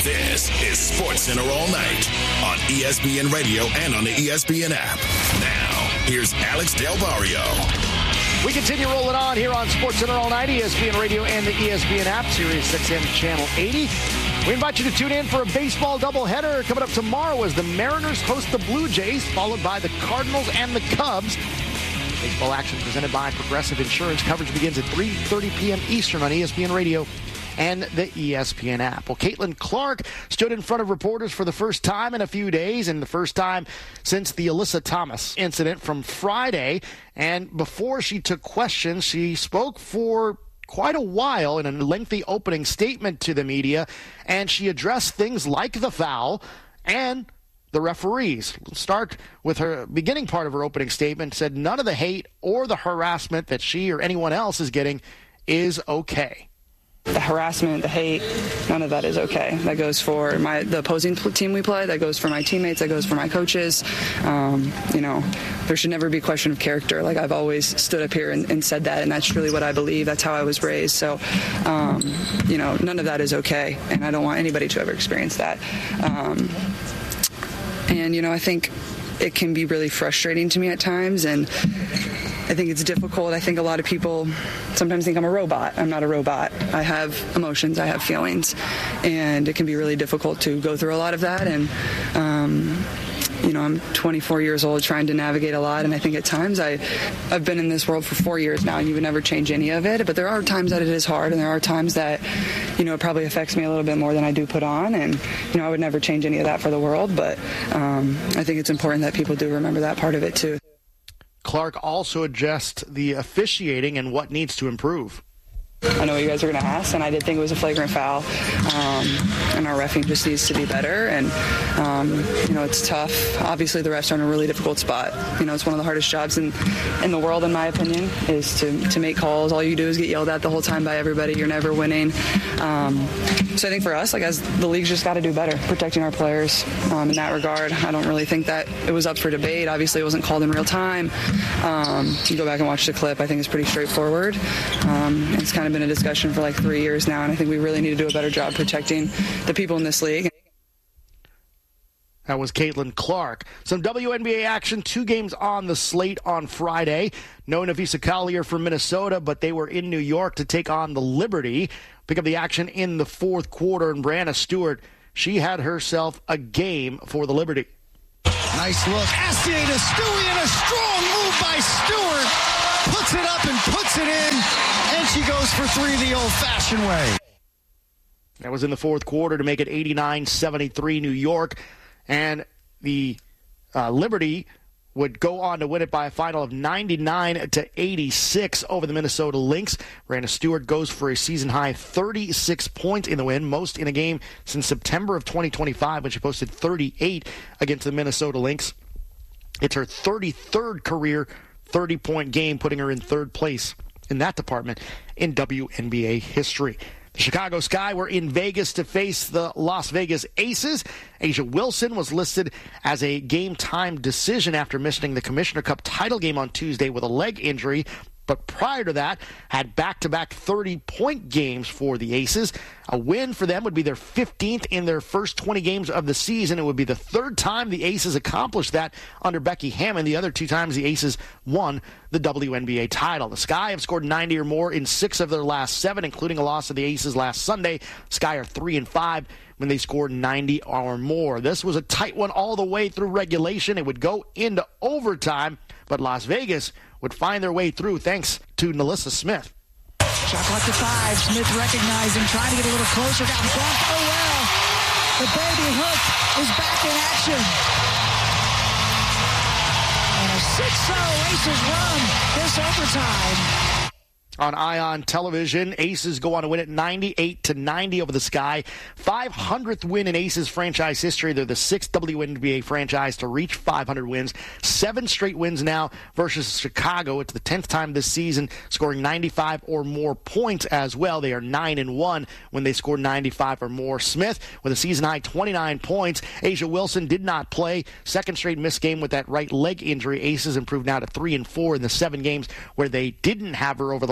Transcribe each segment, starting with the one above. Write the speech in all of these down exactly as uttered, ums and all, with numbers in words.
This is SportsCenter All Night on E S P N Radio and on the E S P N app. Now, here's Alex Del Barrio. We continue rolling on here on SportsCenter All Night, E S P N Radio and the E S P N app, Sirius X M Channel eighty. We invite you to tune in for a baseball doubleheader coming up tomorrow as the Mariners host the Blue Jays, followed by the Cardinals and the Cubs. Baseball action presented by Progressive Insurance. Coverage begins at three thirty p.m. Eastern on E S P N Radio and the E S P N app. Well, Caitlin Clark stood in front of reporters for the first time in a few days, and the first time since the Alyssa Thomas incident from Friday. And before she took questions, she spoke for quite a while in a lengthy opening statement to the media, and she addressed things like the foul and the referees. We'll start with her beginning part of her opening statement. Said none of the hate or the harassment that she or anyone else is getting is okay. The harassment, the hate, none of that is okay. That goes for my the opposing team we play. That goes for my teammates. That goes for my coaches. Um, you know, there should never be a question of character. Like I've always stood up here and, and said that, and that's truly what I believe. That's how I was raised. So, um, you know, none of that is okay, and I don't want anybody to ever experience that. Um, and, you know, I think it can be really frustrating to me at times, and I think it's difficult. I think a lot of people sometimes think I'm a robot. I'm not a robot. I have emotions. I have feelings. And it can be really difficult to go through a lot of that. And, um, you know, I'm twenty-four years old trying to navigate a lot. And I think at times I, I've been in this world for four years now, and you would never change any of it. But there are times that it is hard, and there are times that, you know, it probably affects me a little bit more than I do put on. And, you know, I would never change any of that for the world. But um, I think it's important that people do remember that part of it, too. Clark also addressed the officiating and what needs to improve. I know what you guys are going to ask, and I did think it was a flagrant foul. Um, and our reffing just needs to be better. And, um, you know, it's tough. Obviously, the refs are in a really difficult spot. You know, it's one of the hardest jobs in, in the world, in my opinion, is to, to make calls. All you do is get yelled at the whole time by everybody. You're never winning. Um, so I think for us, like, as the league's just got to do better protecting our players um, in that regard. I don't really think that it was up for debate. Obviously, it wasn't called in real time. Um, you go back and watch the clip. I think it's pretty straightforward. Um, it's kind of been a discussion for like three years now, and I think we really need to do a better job protecting the people in this league. That was Caitlin Clark. Some W N B A action, two games on the slate on Friday. No Nafisa Collier from Minnesota, but they were in New York to take on the Liberty. Pick up the action in the fourth quarter, and Brianna Stewart, she had herself a game for the Liberty. Nice look. Astier to Stewie, and a strong move by Stewart. Puts it up and puts it in, and she goes for three the old-fashioned way. That was in the fourth quarter to make it eighty-nine seventy-three New York. And the uh, Liberty would go on to win it by a final of ninety-nine to eighty-six over the Minnesota Lynx. Brianna Stewart goes for a season-high thirty-six points in the win, most in a game since September of twenty twenty-five when she posted thirty-eight against the Minnesota Lynx. It's her thirty-third career thirty-point game, putting her in third place in that department in W N B A history. The Chicago Sky were in Vegas to face the Las Vegas Aces. A'ja Wilson was listed as a game-time decision after missing the Commissioner Cup title game on Tuesday with a leg injury. But prior to that, had back-to-back thirty-point games for the Aces. A win for them would be their fifteenth in their first twenty games of the season. It would be the third time the Aces accomplished that under Becky Hammon. The other two times the Aces won the W N B A title. The Sky have scored ninety or more in six of their last seven, including a loss to the Aces last Sunday. Sky are three and five when they scored ninety or more. This was a tight one all the way through regulation. It would go into overtime, but Las Vegas would find their way through thanks to NaLyssa Smith. Shot clock to five. Smith recognizing, trying to get a little closer. Got bumped. Oh, well. The baby hook is back in action. And a six oh Aces run this overtime. On Ion Television, Aces go on to win it ninety-eight to ninety over the Sky. five hundredth win in Aces franchise history. They're the sixth W N B A franchise to reach five hundred wins. Seven straight wins now versus Chicago. It's the tenth time this season, scoring ninety-five or more points as well. They are nine and one when they score ninety-five or more. Smith with a season-high twenty-nine points. A'ja Wilson did not play. Second straight missed game with that right leg injury. Aces improved now to three and four in the seven games where they didn't have her over the last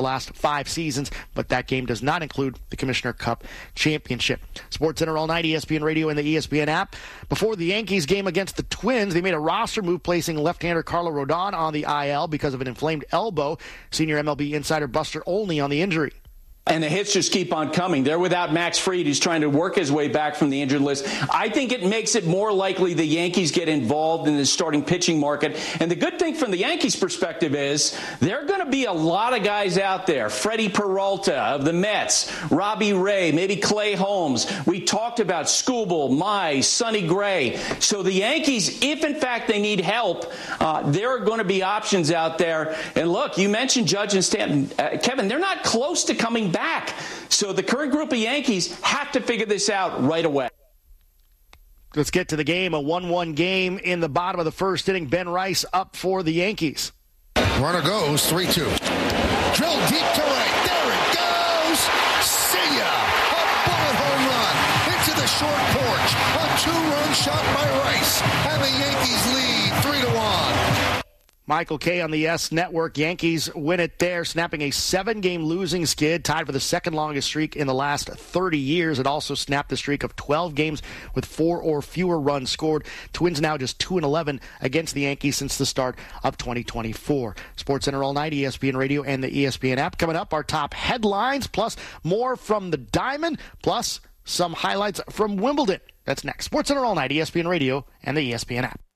last five seasons, but that game does not include the Commissioner Cup Championship. Sports Center all night, E S P N Radio and the E S P N app. Before the Yankees game against the Twins, they made a roster move placing left-hander Carlos Rodon on the I L because of an inflamed elbow. Senior M L B insider Buster Olney on the injury. And the hits just keep on coming. They're without Max Fried, who's trying to work his way back from the injured list. I think it makes it more likely the Yankees get involved in the starting pitching market. And the good thing from the Yankees' perspective is there are going to be a lot of guys out there. Freddie Peralta of the Mets, Robbie Ray, maybe Clay Holmes. We talked about Skubal, Mize, Sonny Gray. So the Yankees, if in fact they need help, uh, there are going to be options out there. And look, you mentioned Judge and Stanton. Uh, Kevin, they're not close to coming back. Back. So the current group of Yankees have to figure this out right away. Let's get to the game. A one one game in the bottom of the first inning. Ben Rice up for the Yankees. Runner goes three two. Drill deep to right. There it goes. See ya. A bullet home run into the short porch. A two-run shot by Rice. And the Yankees lead three to one. Michael Kay on the S Network. Yankees win it there, snapping a seven-game losing skid, tied for the second longest streak in the last thirty years. It also snapped the streak of twelve games with four or fewer runs scored. Twins now just two and eleven against the Yankees since the start of twenty twenty-four. Sports Center all night, E S P N Radio and the E S P N app. Coming up, our top headlines, plus more from the Diamond, plus some highlights from Wimbledon. That's next. Sports Center all night, E S P N Radio and the E S P N app.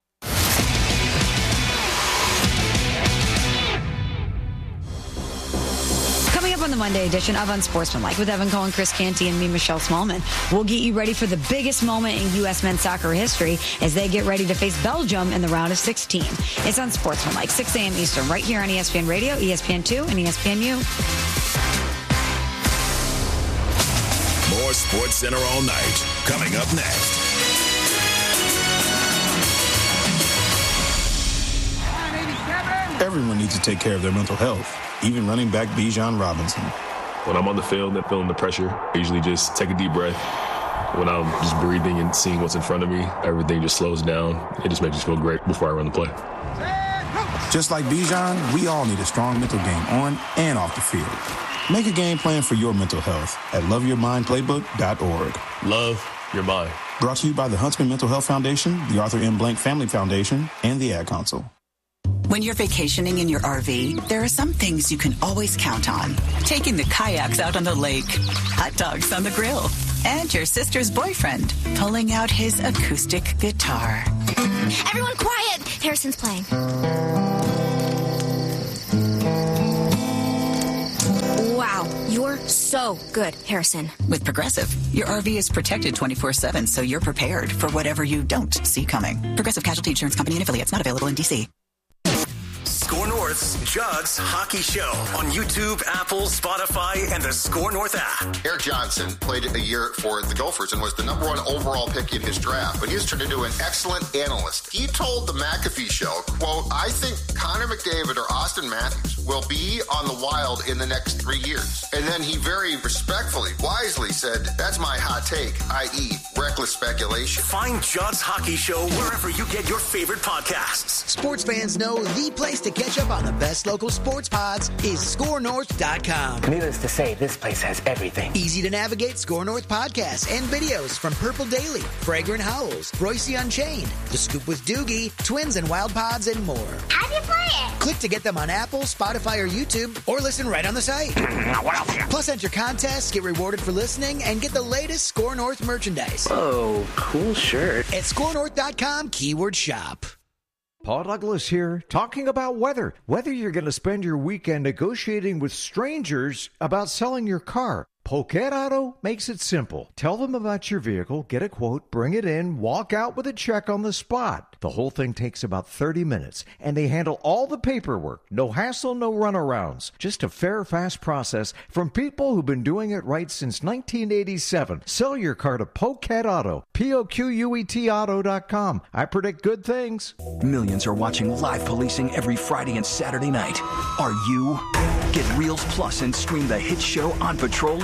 Coming up on the Monday edition of Unsportsmanlike with Evan Cohen, Chris Canty, and me, Michelle Smallman, we'll get you ready for the biggest moment in U S men's soccer history as they get ready to face Belgium in the round of sixteen. It's Unsportsmanlike, six a.m. Eastern, right here on E S P N Radio, E S P N two, and E S P N U. More Sports Center all night. Coming up next. Everyone needs to take care of their mental health, even running back Bijan Robinson. When I'm on the field and feeling the pressure, I usually just take a deep breath. When I'm just breathing and seeing what's in front of me, everything just slows down. It just makes me feel great before I run the play. Just like Bijan, we all need a strong mental game on and off the field. Make a game plan for your mental health at love your mind playbook dot org. Love your mind. Brought to you by the Huntsman Mental Health Foundation, the Arthur M. Blank Family Foundation, and the Ad Council. When you're vacationing in your R V, there are some things you can always count on. Taking the kayaks out on the lake, hot dogs on the grill, and your sister's boyfriend pulling out his acoustic guitar. Everyone quiet! Harrison's playing. Wow, you're so good, Harrison. With Progressive, your R V is protected twenty-four seven, so you're prepared for whatever you don't see coming. Progressive Casualty Insurance Company and affiliates, not available in D C. Score North's Judd's Hockey Show on YouTube, Apple, Spotify, and the Score North app. Eric Johnson played a year for the Gophers and was the number one overall pick in his draft, but he has turned into an excellent analyst. He told the McAfee Show, quote, I think Connor McDavid or Austin Matthews will be on the Wild in the next three years. And then he very respectfully, wisely said, that's my hot take, that is reckless speculation. Find Judd's Hockey Show wherever you get your favorite podcasts. Sports fans know the place to catch up on the best local sports pods is score north dot com. Needless to say, this place has everything. Easy to navigate Score North podcasts and videos from Purple Daily, Fragrant Howls, Royce Unchained, The Scoop with Doogie, Twins and Wild Pods, and more. How do you play it? Click to get them on Apple, Spotify, or YouTube, or listen right on the site. What else here? Plus, enter contests, get rewarded for listening, and get the latest Score North merchandise. Oh, cool shirt. At score north dot com, keyword shop. Paul Douglas here, talking about weather. Whether you're going to spend your weekend negotiating with strangers about selling your car, Poquet Auto makes it simple. Tell them about your vehicle, get a quote, bring it in, walk out with a check on the spot. The whole thing takes about thirty minutes, and they handle all the paperwork. No hassle, no runarounds. Just a fair, fast process from people who've been doing it right since nineteen eighty-seven. Sell your car to Poquet Auto, P O Q U E T auto dot com. I predict good things. Millions are watching live policing every Friday and Saturday night. Are you? Get Reels Plus and stream the hit show On Patrol Live.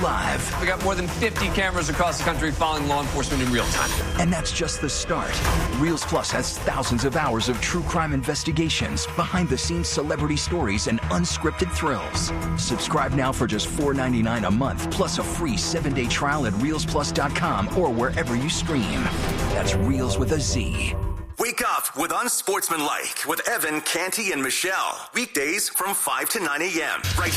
live. We got more than fifty cameras across the country following law enforcement in real time. And that's just the start. Reels Plus has thousands of hours of true crime investigations, behind-the-scenes celebrity stories, and unscripted thrills. Subscribe now for just four dollars and ninety-nine cents a month, plus a free seven-day trial at reels plus dot com or wherever you stream. That's Reels with a Z. Wake up with Unsportsmanlike with Evan, Canty, and Michelle. Weekdays from five to nine a.m. right